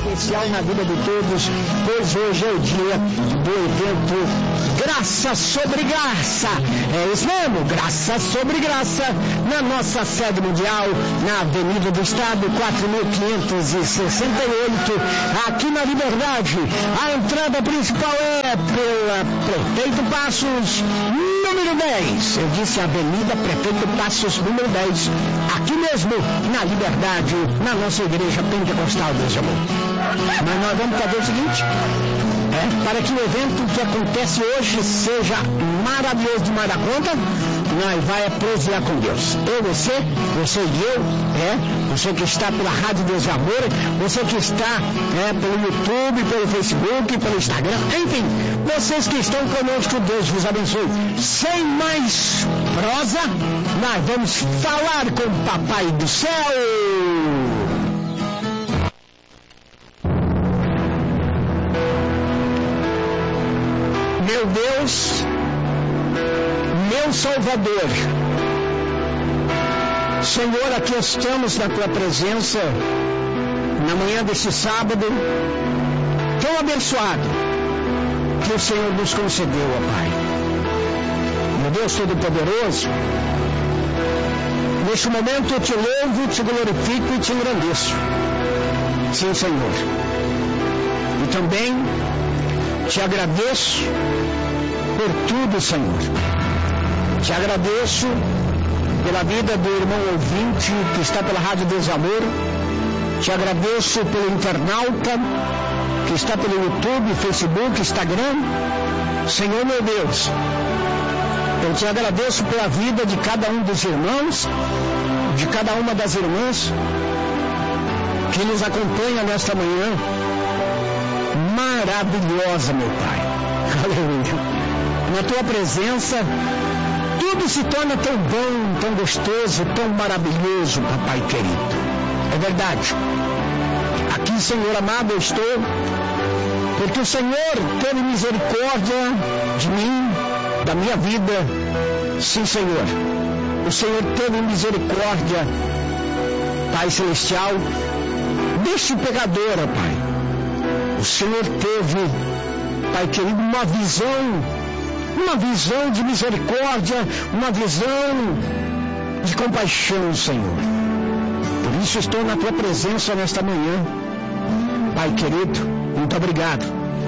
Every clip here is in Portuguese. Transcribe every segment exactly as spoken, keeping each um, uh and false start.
especial na vida de todos, pois hoje é o dia do evento Graça sobre Graça. É isso mesmo, Graça sobre Graça, na nossa sede mundial, na Avenida do Estado, quatro mil quinhentos e sessenta e oito, aqui na Liberdade. A entrada principal é pela Prefeito Passos, número dez. Eu disse Avenida Prefeito Passos, número dez, aqui mesmo, na Liberdade, na nossa igreja pentecostal, Deus amor. Mas nós vamos fazer o seguinte, é, para que o evento que acontece hoje seja maravilhoso demais da conta, nós vai prosear com Deus. Eu, você, você e eu, é, você que está pela Rádio Deus e Amor, você que está é, pelo YouTube, pelo Facebook, pelo Instagram, enfim, vocês que estão conosco, Deus vos abençoe. Sem mais prosa, nós vamos falar com o Papai do Céu. Meu Deus, meu Salvador, Senhor, aqui estamos na Tua presença, na manhã deste sábado, tão abençoado, que o Senhor nos concedeu, ó Pai. Meu Deus Todo-Poderoso, neste momento eu te louvo, te glorifico e te engrandeço. Sim, Senhor. E também te agradeço por tudo, Senhor. Te agradeço pela vida do irmão ouvinte que está pela Rádio Deus Amor. Te agradeço pelo internauta que está pelo YouTube, Facebook, Instagram. Senhor meu Deus, eu te agradeço pela vida de cada um dos irmãos, de cada uma das irmãs que nos acompanha nesta manhã maravilhosa, meu Pai. Aleluia. Na Tua presença, tudo se torna tão bom, tão gostoso, tão maravilhoso, Papai querido. É verdade. Aqui, Senhor amado, eu estou, porque o Senhor teve misericórdia de mim, da minha vida. Sim, Senhor. O Senhor teve misericórdia, Pai Celestial, deste pecador, ó Pai. O Senhor teve, Pai querido, uma visão, uma visão de misericórdia, uma visão de compaixão, Senhor. Por isso estou na Tua presença nesta manhã. Pai querido, muito obrigado.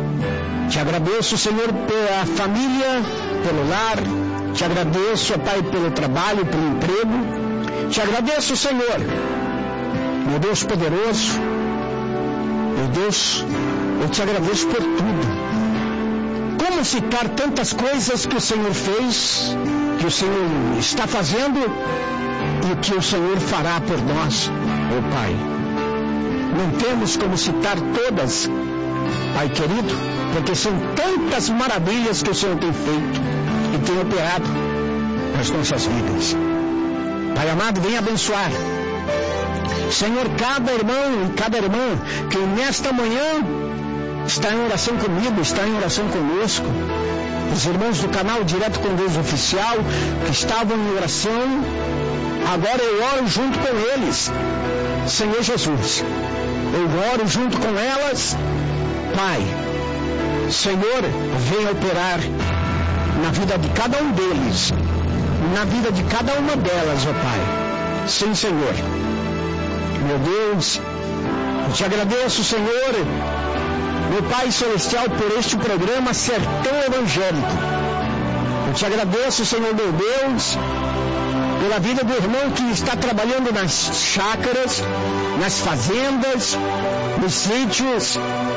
Te agradeço, Senhor, pela família, pelo lar. Te agradeço, Pai, pelo trabalho, pelo emprego. Te agradeço, Senhor, meu Deus poderoso. Meu Deus, eu te agradeço por tudo. Como citar tantas coisas que o Senhor fez, que o Senhor está fazendo e que o Senhor fará por nós, oh Pai. Não temos como citar todas, Pai querido, porque são tantas maravilhas que o Senhor tem feito e tem operado nas nossas vidas. Pai amado, venha abençoar, Senhor, cada irmão e cada irmã que nesta manhã está em oração comigo, está em oração conosco. Os irmãos do canal Direto com Deus Oficial, que estavam em oração, agora eu oro junto com eles. Senhor Jesus, eu oro junto com elas. Pai, Senhor, venha operar na vida de cada um deles, na vida de cada uma delas, ó Pai. Sim, Senhor. Meu Deus, eu te agradeço, Senhor, meu Pai Celestial, por este programa Sertão Evangélico. Eu te agradeço, Senhor meu Deus, pela vida do irmão que está trabalhando nas chácaras, nas fazendas, nos sítios,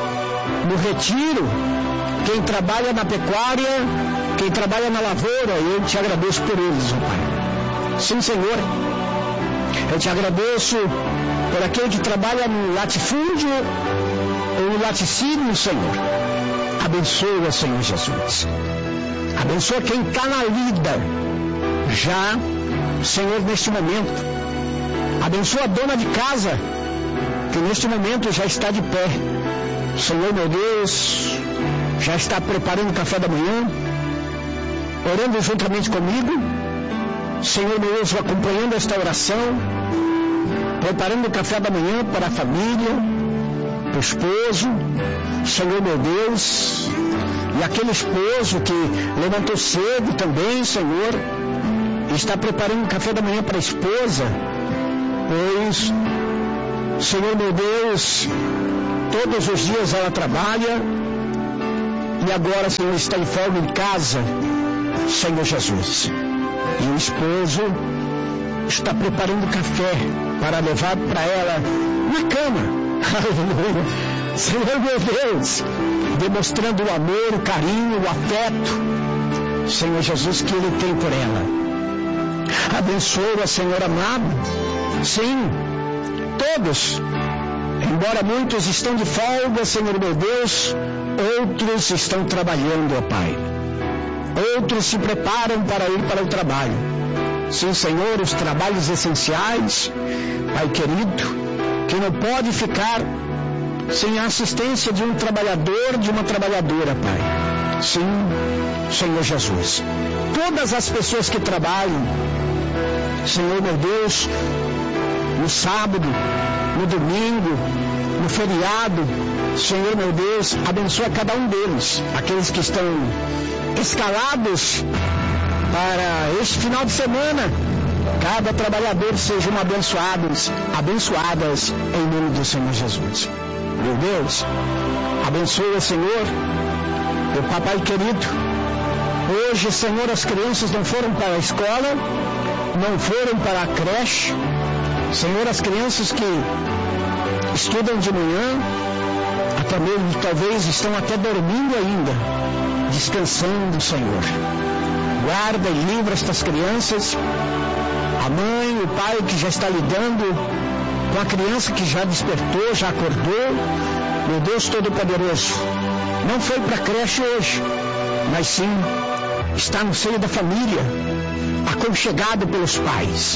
no retiro, quem trabalha na pecuária, quem trabalha na lavoura. Eu te agradeço por eles, ó Pai. Sim, Senhor. Eu te agradeço por aquele que trabalha no latifúndio ou no laticínio, Senhor. Abençoa, Senhor Jesus. Abençoa quem está na lida já, Senhor, neste momento. Abençoa a dona de casa, que neste momento já está de pé. Senhor, meu Deus, já está preparando o café da manhã, orando juntamente comigo. Senhor, meu Deus, acompanhando esta oração, preparando o café da manhã para a família. para o esposo, Senhor meu Deus, e aquele esposo que levantou cedo também, Senhor, e está preparando um café da manhã para a esposa, pois, Senhor meu Deus, todos os dias ela trabalha, e agora, Senhor, está em folga em casa, Senhor Jesus. E o esposo está preparando café para levar para ela na cama. Aleluia. Senhor meu Deus, demonstrando o amor, o carinho, o afeto, Senhor Jesus, que Ele tem por ela. Abençoa, Senhor amado. Sim, todos, embora muitos estão de folga, Senhor meu Deus, outros estão trabalhando, ó Pai. Outros se preparam para ir para o trabalho. Sim, Senhor, os trabalhos essenciais, Pai querido, que não pode ficar sem a assistência de um trabalhador, de uma trabalhadora, Pai. Sim, Senhor Jesus. Todas as pessoas que trabalham, Senhor meu Deus, no sábado, no domingo, no feriado, Senhor meu Deus, abençoa cada um deles, aqueles que estão escalados para este final de semana, cada trabalhador sejam abençoados, abençoadas em nome do Senhor Jesus. Meu Deus, abençoa, Senhor, o papai querido. Hoje, Senhor, as crianças não foram para a escola, não foram para a creche. Senhor, as crianças que estudam de manhã, até mesmo talvez estão até dormindo ainda, descansando, Senhor. Guarda e livra estas crianças, a mãe, o pai que já está lidando com a criança que já despertou, já acordou. Meu Deus Todo-Poderoso, não foi para a creche hoje, mas sim está no seio da família, aconchegado pelos pais.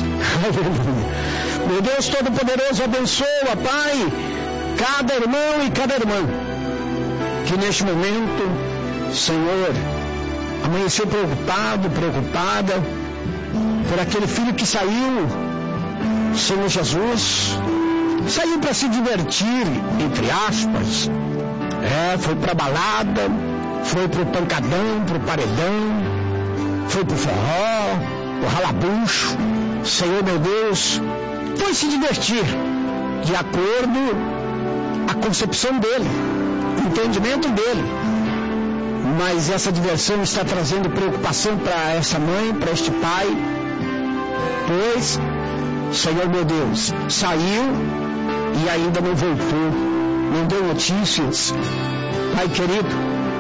Meu Deus Todo-Poderoso, abençoa, Pai, cada irmão e cada irmã que neste momento, Senhor, amanheceu preocupado, preocupada por aquele filho que saiu, Senhor Jesus, saiu para se divertir, entre aspas, é, foi para balada, foi para o pancadão, para o paredão, foi para o forró, o ralabucho, Senhor meu Deus, foi se divertir, de acordo com a concepção dele, o entendimento dele. Mas essa diversão está trazendo preocupação para essa mãe, para este pai, pois, Senhor meu Deus, saiu e ainda não voltou, não deu notícias, Pai querido,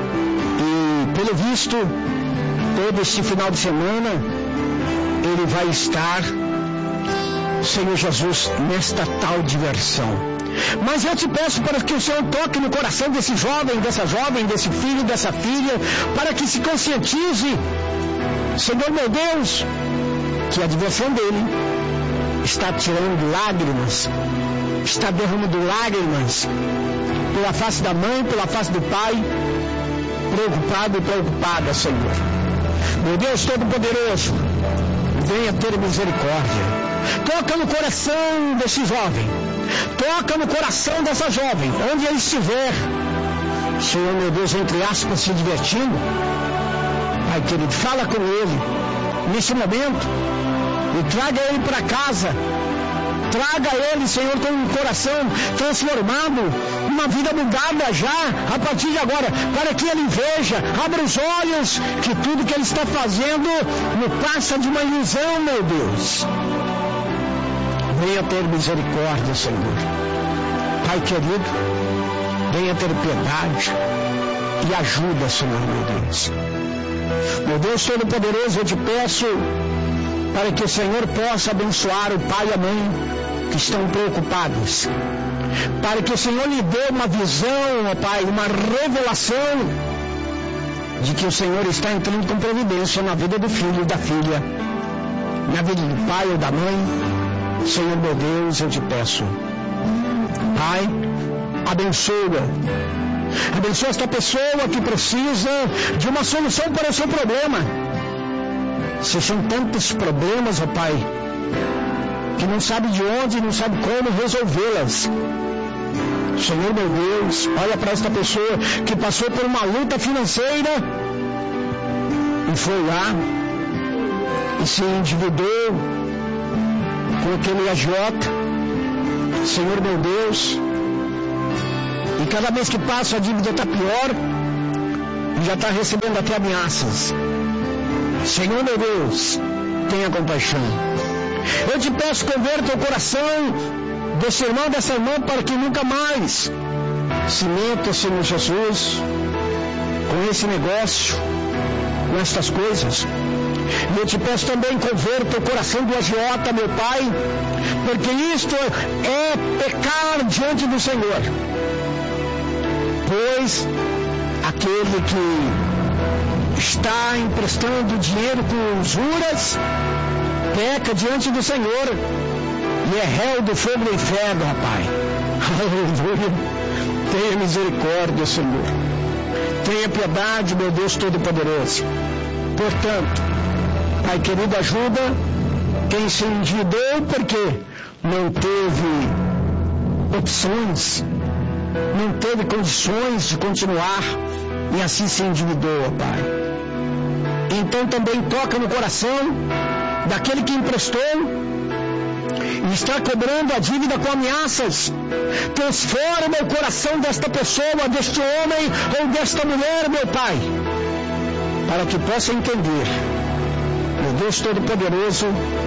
e pelo visto, todo este final de semana, ele vai estar, Senhor Jesus, nesta tal diversão. Mas eu te peço para que o Senhor toque no coração desse jovem, dessa jovem, desse filho, dessa filha, para que se conscientize, Senhor meu Deus, que a diversão dele está tirando lágrimas, está derramando lágrimas pela face da mãe, pela face do pai, preocupado e preocupada, Senhor. Meu Deus Todo-Poderoso, venha ter misericórdia. Toca no coração desse jovem, toca no coração dessa jovem, onde ele estiver, Senhor meu Deus, entre aspas, se divertindo. Pai querido, fala com ele nesse momento e traga ele para casa. Traga ele, Senhor, com um coração transformado, uma vida mudada já, a partir de agora, para que ele veja, abra os olhos, que tudo que ele está fazendo não passa de uma ilusão, meu Deus. Venha ter misericórdia, Senhor. Pai querido, venha ter piedade e ajuda, Senhor, meu Deus. Meu Deus Todo-Poderoso, eu te peço para que o Senhor possa abençoar o pai e a mãe que estão preocupados, para que o Senhor lhe dê uma visão, ó Pai, uma revelação de que o Senhor está entrando com providência na vida do filho e da filha, na vida do pai ou da mãe. Senhor meu Deus, eu te peço, Pai, abençoa, abençoa esta pessoa que precisa de uma solução para o seu problema. Se são tantos problemas, ó Pai, que não sabe de onde, não sabe como resolvê-las. Senhor meu Deus, olha para esta pessoa que passou por uma luta financeira e foi lá e se endividou com aquele agiota. Senhor meu Deus, e cada vez que passa a dívida está pior, e já está recebendo até ameaças. Senhor meu Deus, tenha compaixão. Eu te peço, converta o coração desse irmão, dessa irmã, para que nunca mais se meta, Senhor Jesus, com esse negócio, com estas coisas. E eu te peço também, converta o coração do agiota, meu Pai, porque isto é pecar diante do Senhor. Pois aquele que está emprestando dinheiro com usuras peca diante do Senhor e é réu do fogo do inferno, rapaz. Aleluia. Tenha misericórdia, Senhor. Tenha piedade, meu Deus Todo-Poderoso. Portanto, Pai querido, ajuda quem se endividou porque não teve opções, não teve condições de continuar e assim se endividou, Pai. Então também toca no coração daquele que emprestou e está cobrando a dívida com ameaças. Transforma o coração desta pessoa, deste homem ou desta mulher, meu Pai, para que possa entender, meu Deus Todo-Poderoso,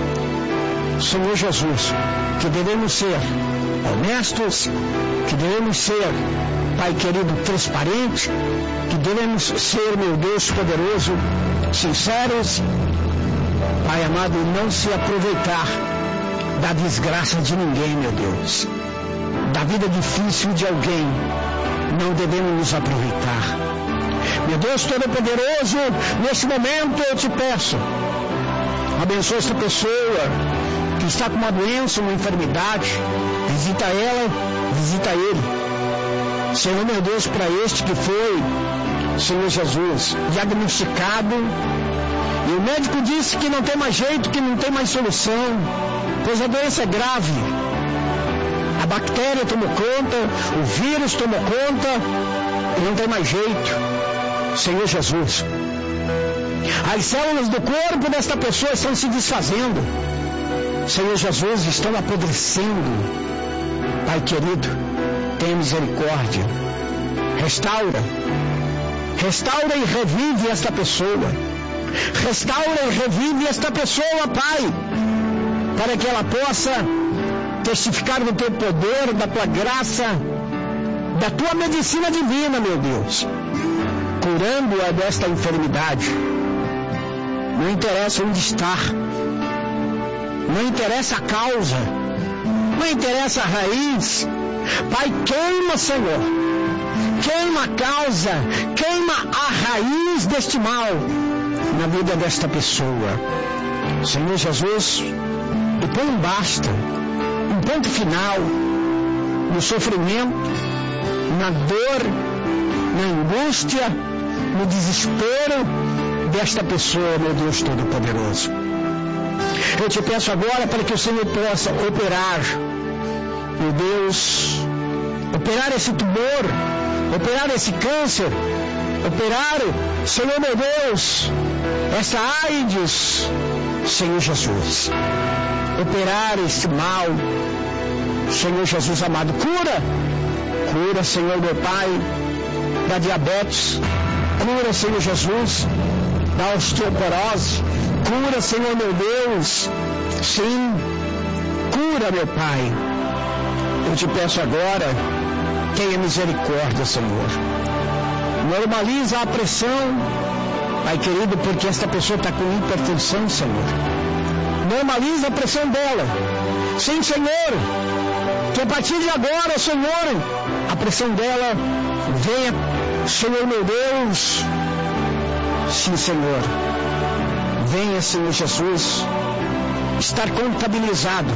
Senhor Jesus, que devemos ser honestos, que devemos ser, Pai querido, transparentes, que devemos ser, meu Deus Poderoso, sinceros, Pai amado, e não se aproveitar da desgraça de ninguém, meu Deus. Da vida difícil de alguém, não devemos nos aproveitar. Meu Deus Todo-Poderoso, nesse momento eu te peço, abençoa esta pessoa que está com uma doença, uma enfermidade, visita ela, visita ele. Senhor meu Deus, para este que foi, Senhor Jesus, diagnosticado, e o médico disse que não tem mais jeito, que não tem mais solução, pois a doença é grave. A bactéria tomou conta, o vírus tomou conta, e não tem mais jeito. Senhor Jesus, as células do corpo desta pessoa estão se desfazendo. Senhor Jesus, estão apodrecendo. Pai querido, tenha misericórdia. Restaura. Restaura e revive esta pessoa. Restaura e revive esta pessoa, Pai, para que ela possa testificar do teu poder, da tua graça, da tua medicina divina, meu Deus, curando-a desta enfermidade. Não interessa onde está, não interessa a causa, não interessa a raiz. Pai, queima, Senhor, queima a causa, queima a raiz deste mal na vida desta pessoa. Senhor Jesus, e põe um basta, um ponto final no sofrimento, na dor, na angústia, no desespero desta pessoa, meu Deus Todo-Poderoso. Eu te peço agora para que o Senhor possa operar, meu Deus, operar esse tumor, operar esse câncer, operar, Senhor meu Deus, essa AIDS, Senhor Jesus, operar esse mal, Senhor Jesus amado, cura, cura, Senhor meu Pai, da diabetes, cura, Senhor Jesus, da osteoporose, cura, Senhor meu Deus, sim, cura, meu Pai. Eu te peço agora, tenha misericórdia, Senhor. Normaliza a pressão, Pai querido, porque esta pessoa está com hipertensão, Senhor. Normaliza a pressão dela. Sim, Senhor, que a partir de agora, Senhor, a pressão dela venha, Senhor meu Deus. Sim, Senhor, venha, Senhor Jesus, estar contabilizado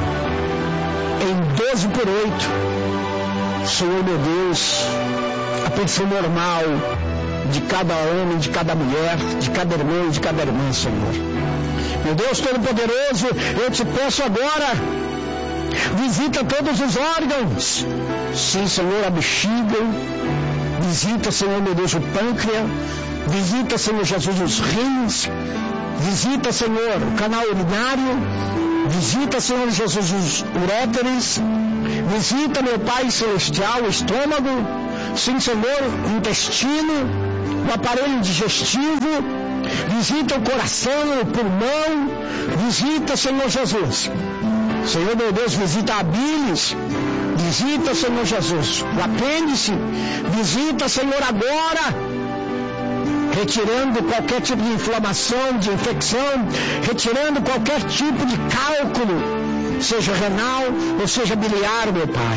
em doze por oito, Senhor meu Deus, a pressão normal de cada homem, de cada mulher, de cada irmão e de cada irmã, Senhor. Meu Deus Todo-Poderoso, eu te peço agora, Visita todos os órgãos. Sim, Senhor, a bexiga. Visita, Senhor, meu Deus, o pâncreas. Visita, Senhor Jesus, os rins. Visita, Senhor, o canal urinário. Visita, Senhor Jesus, os uréteres. Visita, meu Pai celestial, o estômago. Sim, Senhor, o intestino, o aparelho digestivo. Visita o coração, o pulmão. Visita, Senhor Jesus. Senhor, meu Deus, visita a bilis. Visita, Senhor Jesus, o apêndice. Visita, Senhor, agora, retirando qualquer tipo de inflamação, de infecção, retirando qualquer tipo de cálculo, seja renal ou seja biliar, meu Pai.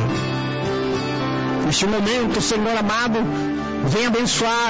Neste momento, Senhor amado, vem abençoar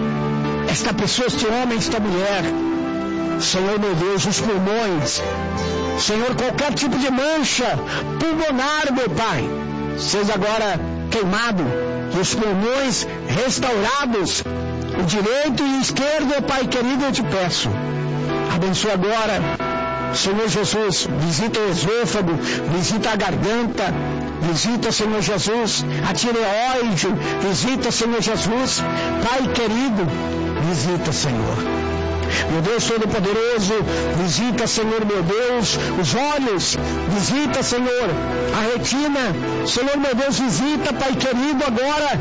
esta pessoa, este homem, esta mulher. Senhor, meu Deus, os pulmões. Senhor, qualquer tipo de mancha pulmonar, meu Pai, seja agora queimado e os pulmões restaurados, o direito e o esquerdo, meu Pai querido, eu te peço. Abençoa agora, Senhor Jesus, visita o esôfago, visita a garganta, visita, Senhor Jesus, a tireoide, visita, Senhor Jesus, Pai querido, visita, Senhor. Meu Deus Todo-Poderoso, visita, Senhor, meu Deus, os olhos, visita, Senhor, a retina, Senhor, meu Deus, visita, Pai querido, agora,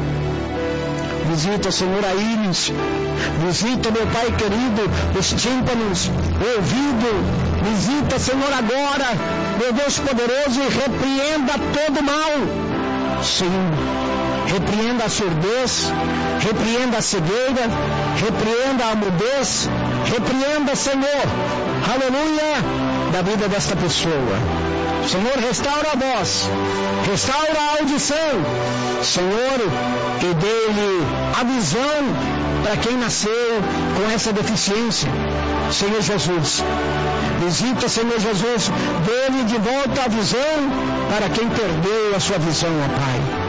visita, Senhor, a íris, visita, meu Pai querido, os tímpanos, o ouvido, visita, Senhor, agora, meu Deus poderoso, e repreenda todo mal, sim, repreenda a surdez, repreenda a cegueira, repreenda a mudez, repreenda, Senhor, aleluia, da vida desta pessoa. Senhor, restaura a voz, restaura a audição, Senhor, e dê-lhe a visão para quem nasceu com essa deficiência. Senhor Jesus, visita, Senhor Jesus, dê-lhe de volta a visão para quem perdeu a sua visão, ó Pai.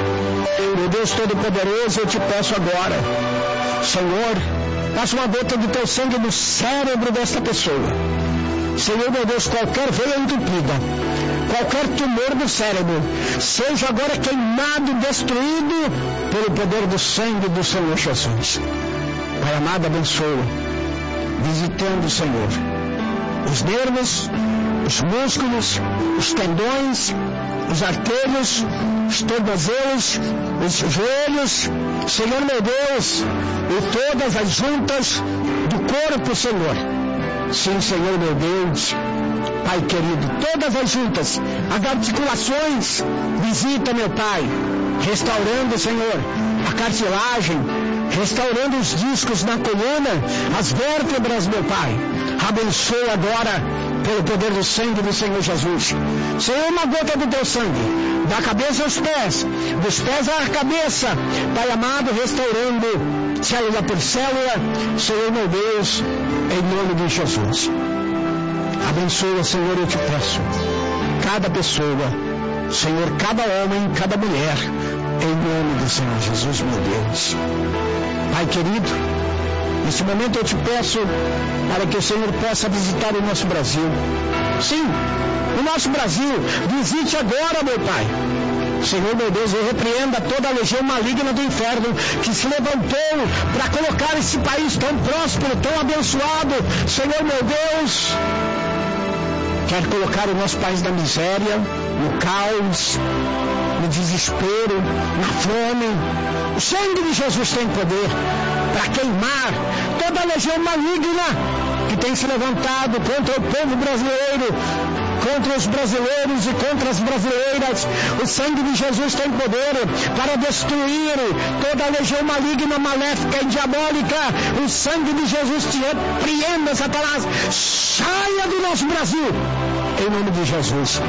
Meu Deus Todo-Poderoso, eu te peço agora, Senhor, passa uma gota do teu sangue no cérebro desta pessoa. Senhor, meu Deus, qualquer veia entupida, qualquer tumor do cérebro, seja agora queimado, destruído pelo poder do sangue do Senhor Jesus. Pai amado, abençoa, visitando, Senhor, os nervos, os músculos, os tendões, os artérios, os tornozelos, os joelhos, Senhor meu Deus, e todas as juntas do corpo, Senhor. Sim, Senhor meu Deus, Pai querido, todas as juntas, as articulações, visita, meu Pai, restaurando, Senhor, a cartilagem, restaurando os discos na coluna, as vértebras, meu Pai. Abençoa agora, pelo poder do sangue do Senhor Jesus. Senhor, uma gota do teu sangue, da cabeça aos pés, dos pés à cabeça, Pai amado, restaurando célula por célula, Senhor meu Deus, em nome de Jesus. Abençoa, Senhor, eu te peço, cada pessoa, Senhor, cada homem, cada mulher, em nome do Senhor Jesus, meu Deus. Pai querido, nesse momento eu te peço para que o Senhor possa visitar o nosso Brasil. Sim, o nosso Brasil, visite agora, meu Pai. Senhor, meu Deus, eu repreenda toda a legião maligna do inferno que se levantou para colocar esse país tão próspero, tão abençoado. Senhor, meu Deus, quer colocar o nosso país na miséria, no caos, no desespero, na fome. O sangue de Jesus tem poder para queimar toda a legião maligna que tem se levantado contra o povo brasileiro, contra os brasileiros e contra as brasileiras. O sangue de Jesus tem poder para destruir toda a legião maligna, maléfica e diabólica. O sangue de Jesus te repreenda, Satanás. Saia do nosso Brasil, em nome de Jesus.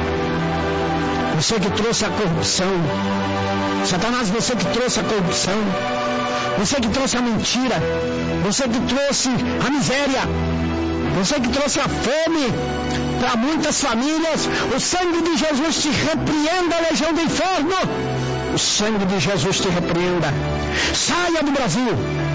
Você que trouxe a corrupção, Satanás, você que trouxe a corrupção, você que trouxe a mentira, você que trouxe a miséria, você que trouxe a fome para muitas famílias, o sangue de Jesus te repreenda, a legião do inferno. O sangue de Jesus te repreenda. Saia do Brasil,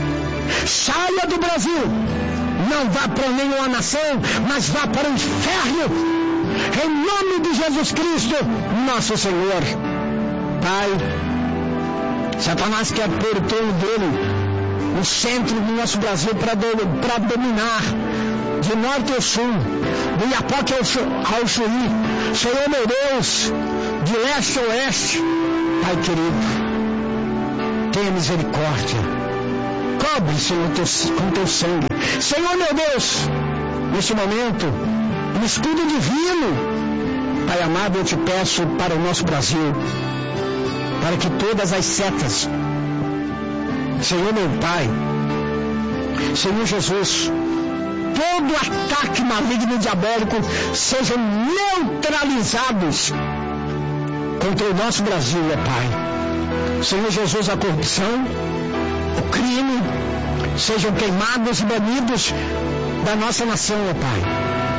saia do Brasil, não vá para nenhuma nação, mas vá para o inferno. em nome de Jesus Cristo, nosso Senhor. Pai, Satanás quer pôr o trono dele no centro do nosso Brasil para do, dominar de norte ao sul, do Iapoque ao, ao Chuí, Senhor meu Deus, de leste a oeste. Pai querido, tenha misericórdia, cobre, Senhor, teu, com teu sangue. Senhor meu Deus, neste momento, um escudo divino, Pai amado, eu te peço para o nosso Brasil, para que todas as setas, Senhor meu Pai, Senhor Jesus, todo ataque maligno e diabólico sejam neutralizados contra o nosso Brasil, ó Pai. Senhor Jesus, a corrupção, o crime, sejam queimados e banidos da nossa nação, ó Pai.